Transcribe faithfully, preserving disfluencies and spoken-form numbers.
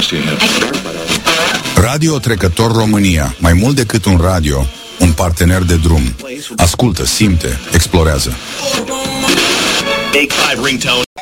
Radio Trecător România. Mai mult decât un radio, un partener de drum. Ascultă, simte, explorează.